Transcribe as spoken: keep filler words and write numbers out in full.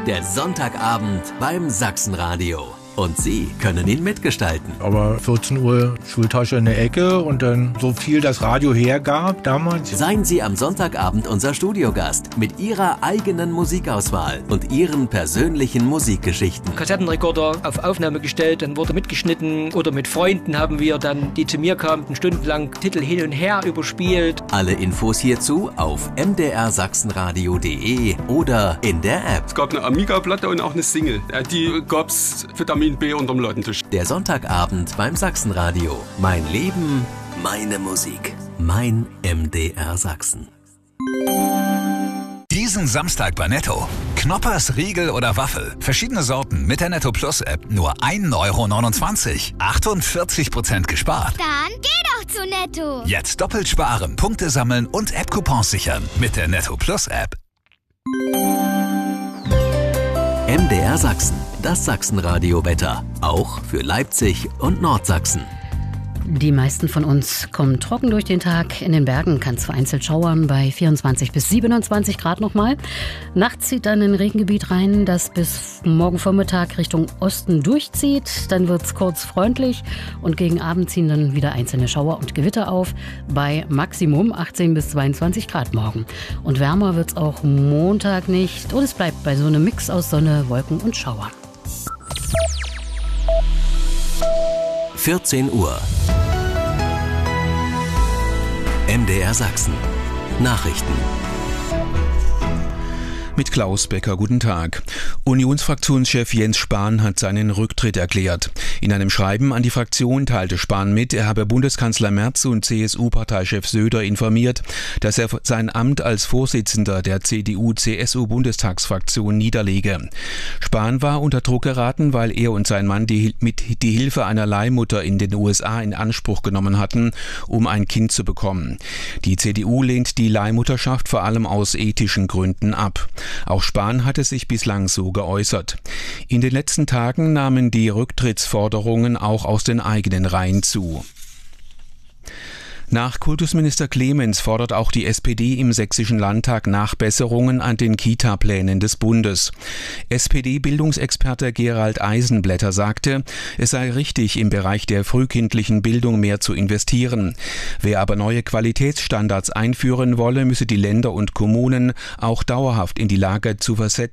Der Sonntagabend beim Sachsenradio. Und Sie können ihn mitgestalten. Aber vierzehn Uhr Schultasche in der Ecke und dann so viel das Radio hergab damals. Seien Sie am Sonntagabend unser Studiogast mit Ihrer eigenen Musikauswahl und Ihren persönlichen Musikgeschichten. Kassettenrekorder auf Aufnahme gestellt, dann wurde mitgeschnitten oder mit Freunden haben wir dann, die zu mir kamen, stundenlang Titel hin und her überspielt. Alle Infos hierzu auf m d r sachsenradio punkt d e oder in der App. Es gab eine Amiga-Platte und auch eine Single. Die gab's Vitamin B unterm Ladentisch. Der Sonntagabend beim Sachsenradio. Mein Leben, meine Musik. Mein M D R Sachsen. Diesen Samstag bei Netto. Knoppers, Riegel oder Waffel. Verschiedene Sorten mit der Netto Plus App. Nur ein Euro neunundzwanzig. achtundvierzig Prozent gespart. Dann geh doch zu Netto. Jetzt doppelt sparen, Punkte sammeln und App-Coupons sichern. Mit der Netto Plus App. M D R Sachsen. Das Sachsenradio-Wetter. Auch für Leipzig und Nordsachsen. Die meisten von uns kommen trocken durch den Tag. In den Bergen kann es vereinzelt schauern bei vierundzwanzig bis siebenundzwanzig Grad nochmal. Nachts zieht dann ein Regengebiet rein, das bis morgen Vormittag Richtung Osten durchzieht. Dann wird es kurz freundlich und gegen Abend ziehen dann wieder einzelne Schauer und Gewitter auf bei Maximum achtzehn bis zweiundzwanzig Grad morgen. Und wärmer wird es auch Montag nicht und es bleibt bei so einem Mix aus Sonne, Wolken und Schauern. vierzehn Uhr. M D R Sachsen. Nachrichten. Mit Klaus Becker, guten Tag. Unionsfraktionschef Jens Spahn hat seinen Rücktritt erklärt. In einem Schreiben an die Fraktion teilte Spahn mit, er habe Bundeskanzler Merz und C S U-Parteichef Söder informiert, dass er sein Amt als Vorsitzender der C D U-C S U-Bundestagsfraktion niederlege. Spahn war unter Druck geraten, weil er und sein Mann die, mit die Hilfe einer Leihmutter in den U S A in Anspruch genommen hatten, um ein Kind zu bekommen. Die C D U lehnt die Leihmutterschaft vor allem aus ethischen Gründen ab. Auch Spahn hatte sich bislang so geäußert. In den letzten Tagen nahmen die Rücktrittsforderungen auch aus den eigenen Reihen zu. Nach Kultusminister Clemens fordert auch die S P D im Sächsischen Landtag Nachbesserungen an den Kita-Plänen des Bundes. S P D-Bildungsexperte Gerald Eisenblätter sagte, es sei richtig, im Bereich der frühkindlichen Bildung mehr zu investieren. Wer aber neue Qualitätsstandards einführen wolle, müsse die Länder und Kommunen auch dauerhaft in die Lage zu versetzen,